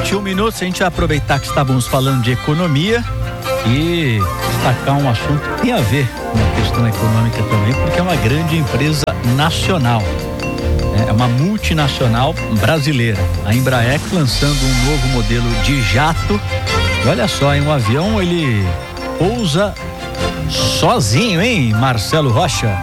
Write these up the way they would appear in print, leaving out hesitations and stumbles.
21 minutos, a gente vai aproveitar que estávamos falando de economia e destacar um assunto que tem a ver com a questão econômica também, porque é uma grande empresa nacional. É uma multinacional brasileira, a Embraer, lançando um novo modelo de jato. E olha só, um avião ele pousa sozinho, hein, Marcelo Rocha?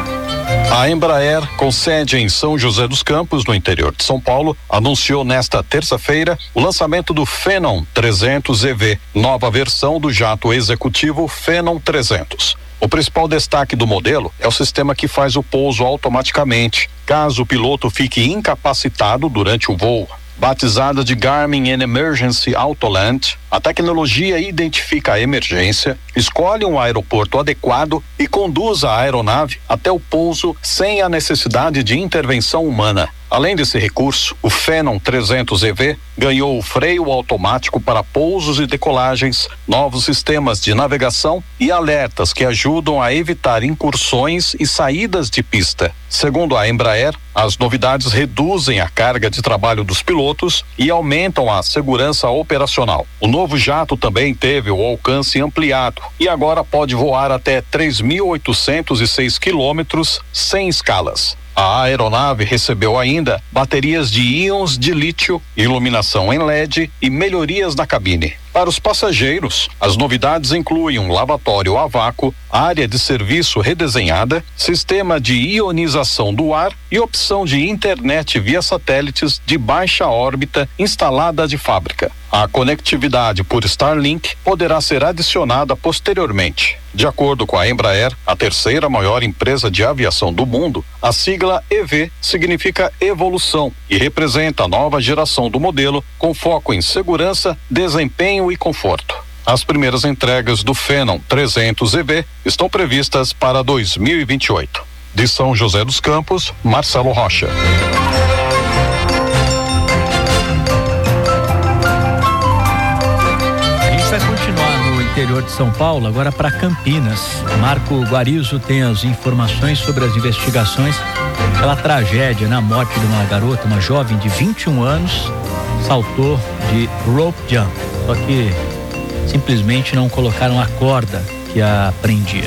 A Embraer, com sede em São José dos Campos, no interior de São Paulo, anunciou nesta terça-feira o lançamento do Phenom 300 EV, nova versão do jato executivo Phenom 300. O principal destaque do modelo é o sistema que faz o pouso automaticamente, caso o piloto fique incapacitado durante o voo. Batizada de Garmin Emergency Autoland, a tecnologia identifica a emergência, escolhe um aeroporto adequado e conduz a aeronave até o pouso sem a necessidade de intervenção humana. Além desse recurso, o Phenom 300 EV ganhou o freio automático para pousos e decolagens, novos sistemas de navegação e alertas que ajudam a evitar incursões e saídas de pista. Segundo a Embraer, as novidades reduzem a carga de trabalho dos pilotos e aumentam a segurança operacional. O novo jato também teve o alcance ampliado e agora pode voar até 3.806 quilômetros sem escalas. A aeronave recebeu ainda baterias de íons de lítio, iluminação em LED e melhorias na cabine. Para os passageiros, as novidades incluem um lavatório a vácuo, área de serviço redesenhada, sistema de ionização do ar e opção de internet via satélites de baixa órbita instalada de fábrica. A conectividade por Starlink poderá ser adicionada posteriormente. De acordo com a Embraer, a terceira maior empresa de aviação do mundo, a sigla EV significa evolução e representa a nova geração do modelo com foco em segurança, desempenho e conforto. As primeiras entregas do Phenom 300 EV estão previstas para 2028. De São José dos Campos, Marcelo Rocha. Vai continuar no interior de São Paulo, agora para Campinas. Marco Guarizo tem as informações sobre as investigações pela tragédia na morte de uma garota, uma jovem de 21 anos, saltou de rope jump, só que simplesmente não colocaram a corda que a prendia.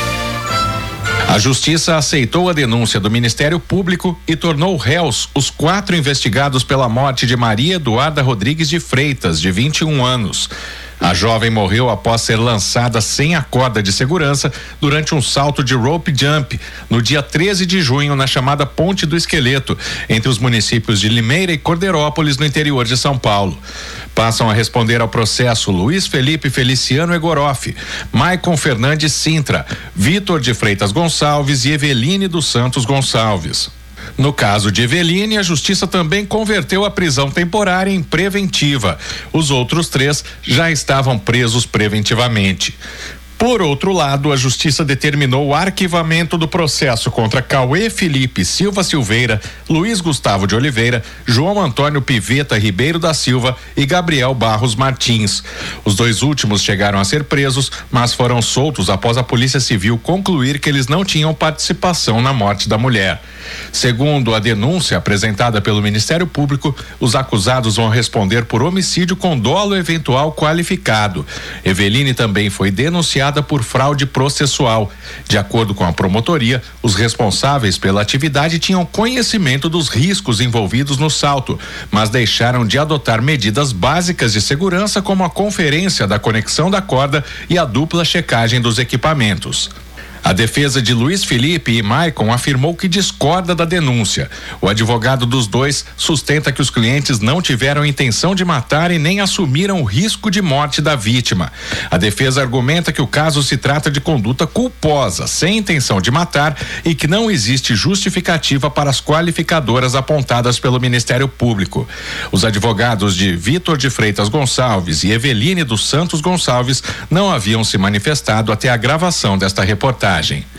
A Justiça aceitou a denúncia do Ministério Público e tornou réus os 4 investigados pela morte de Maria Eduarda Rodrigues de Freitas, de 21 anos. A jovem morreu após ser lançada sem a corda de segurança durante um salto de rope jump no dia 13 de junho na chamada Ponte do Esqueleto, entre os municípios de Limeira e Corderópolis, no interior de São Paulo. Passam a responder ao processo Luiz Felipe Feliciano Egoroff, Maicon Fernandes Sintra, Vitor de Freitas Gonçalves e Eveline dos Santos Gonçalves. No caso de Eveline, a Justiça também converteu a prisão temporária em preventiva. Os outros 3 já estavam presos preventivamente. Por outro lado, a Justiça determinou o arquivamento do processo contra Cauê Felipe Silva Silveira, Luiz Gustavo de Oliveira, João Antônio Piveta Ribeiro da Silva e Gabriel Barros Martins. Os 2 últimos chegaram a ser presos, mas foram soltos após a Polícia Civil concluir que eles não tinham participação na morte da mulher. Segundo a denúncia apresentada pelo Ministério Público, os acusados vão responder por homicídio com dolo eventual qualificado. Eveline também foi denunciada por fraude processual. De acordo com a promotoria, os responsáveis pela atividade tinham conhecimento dos riscos envolvidos no salto, mas deixaram de adotar medidas básicas de segurança, como a conferência da conexão da corda e a dupla checagem dos equipamentos. A defesa de Luiz Felipe e Maicon afirmou que discorda da denúncia. O advogado dos 2 sustenta que os clientes não tiveram intenção de matar e nem assumiram o risco de morte da vítima. A defesa argumenta que o caso se trata de conduta culposa, sem intenção de matar, e que não existe justificativa para as qualificadoras apontadas pelo Ministério Público. Os advogados de Vitor de Freitas Gonçalves e Eveline dos Santos Gonçalves não haviam se manifestado até a gravação desta reportagem.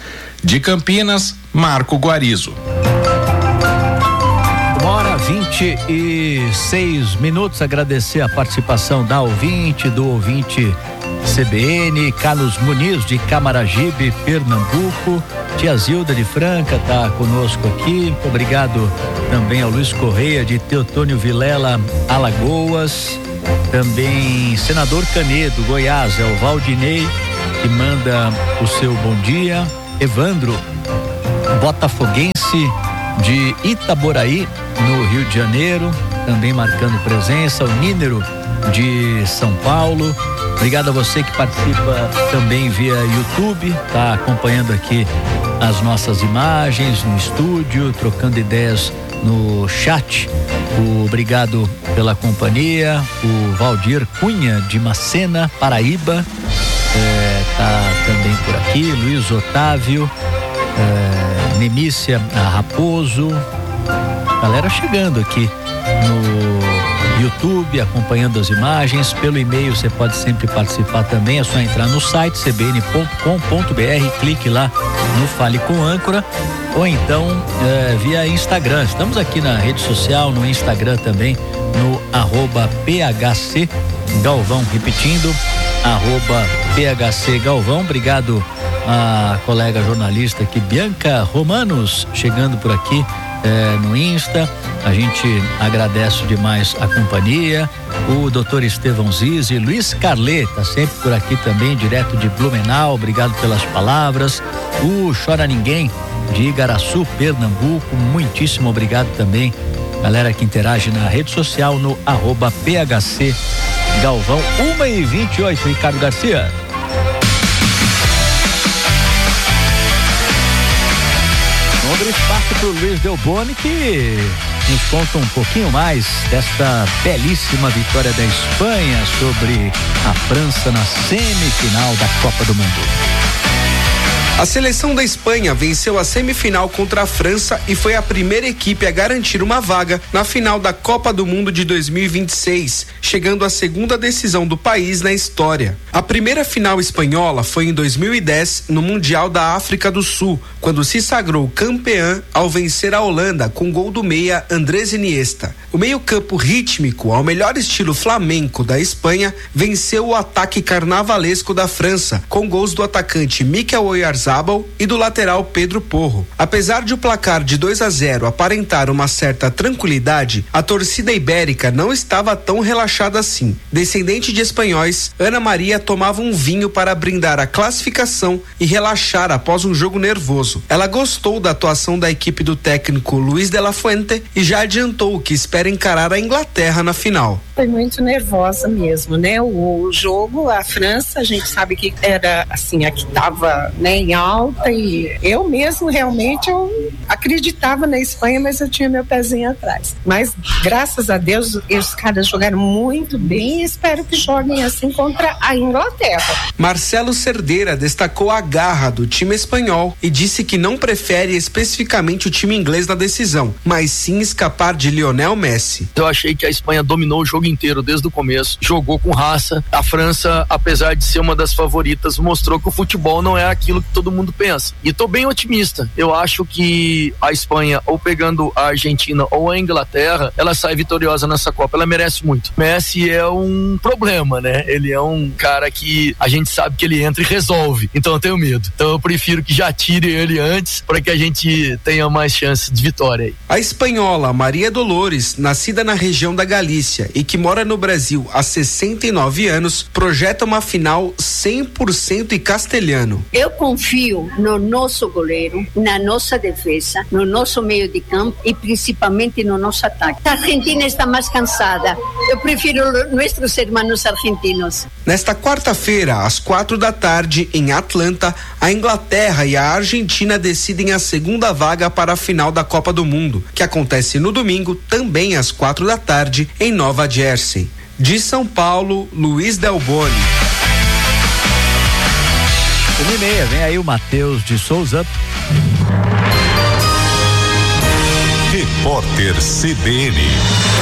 De Campinas, Marco Guarizo. 1h26. Agradecer a participação da ouvinte, do ouvinte CBN, Carlos Muniz de Camaragibe, Pernambuco, tia Zilda de Franca tá conosco aqui, muito obrigado também ao Luiz Correia de Teotônio Vilela, Alagoas, também Senador Canedo, Goiás, é o Valdinei que manda o seu bom dia, Evandro, botafoguense de Itaboraí, no Rio de Janeiro, também marcando presença, o Nínero de São Paulo. Obrigado a você que participa também via YouTube, tá acompanhando aqui as nossas imagens no estúdio, trocando ideias no chat. Obrigado pela companhia. O Valdir Cunha de Macena, Paraíba, tá também por aqui. Luiz Otávio, Nemícia Raposo, galera chegando aqui no YouTube, acompanhando as imagens. Pelo e-mail você pode sempre participar também, é só entrar no site cbn.com.br, clique lá no Fale com Âncora, ou então via Instagram. Estamos aqui na rede social, no Instagram também, no @PHC Galvão, repetindo, @PHC Galvão. Obrigado a colega jornalista aqui, Bianca Romanos, chegando por aqui no Insta. A gente agradece demais a companhia. O doutor Estevão Zizi, Luiz Carlê tá sempre por aqui também, direto de Blumenau, obrigado pelas palavras. O Chora Ninguém de Igaraçu, Pernambuco, muitíssimo obrigado também, galera que interage na rede social no @PHC Galvão. 1h28, Ricardo Garcia. Vamos abrir espaço pro Luiz Delboni, que nos conta um pouquinho mais desta belíssima vitória da Espanha sobre a França na semifinal da Copa do Mundo. A seleção da Espanha venceu a semifinal contra a França e foi a primeira equipe a garantir uma vaga na final da Copa do Mundo de 2026, chegando à segunda decisão do país na história. A primeira final espanhola foi em 2010, no Mundial da África do Sul, quando se sagrou campeã ao vencer a Holanda com gol do meia Andrés Iniesta. O meio-campo rítmico, ao melhor estilo flamenco da Espanha, venceu o ataque carnavalesco da França, com gols do atacante Mikel Oyarzabal e do lateral Pedro Porro. Apesar de o placar de 2-0 aparentar uma certa tranquilidade, a torcida ibérica não estava tão relaxada assim. Descendente de espanhóis, Ana Maria tomava um vinho para brindar a classificação e relaxar após um jogo nervoso. Ela gostou da atuação da equipe do técnico Luis de la Fuente e já adiantou que espera encarar a Inglaterra na final. Foi muito nervosa mesmo, né? O jogo, a França, a gente sabe que era assim, a que estava, né, em alta, e eu mesmo realmente eu acreditava na Espanha, mas eu tinha meu pezinho atrás. Mas graças a Deus os caras jogaram muito bem e espero que joguem assim contra a Inglaterra. Marcelo Cerdeira destacou a garra do time espanhol e disse que não prefere especificamente o time inglês na decisão, mas sim escapar de Lionel Messi. Eu achei que a Espanha dominou o jogo inteiro desde o começo, jogou com raça. A França, apesar de ser uma das favoritas, mostrou que o futebol não é aquilo que todo mundo pensa. E tô bem otimista. Eu acho que a Espanha, ou pegando a Argentina ou a Inglaterra, ela sai vitoriosa nessa Copa. Ela merece muito. Messi é um problema, né? Ele é um cara que a gente sabe que ele entra e resolve. Então eu tenho medo. Então eu prefiro que já tire ele antes para que a gente tenha mais chances de vitória aí. A espanhola Maria Dolores, nascida na região da Galícia e que mora no Brasil há 69 anos, projeta uma final 100% em castelhano. Eu confio no nosso goleiro, na nossa defesa, no nosso meio de campo e principalmente no nosso ataque. A Argentina está mais cansada. Eu prefiro nossos irmãos argentinos. Nesta quarta-feira, às 4h, em Atlanta, a Inglaterra e a Argentina decidem a segunda vaga para a final da Copa do Mundo, que acontece no domingo, também às 4h, em Nova Jersey. De São Paulo, Luiz Delboni. 1h30, vem aí o Matheus de Souza. Repórter CBN.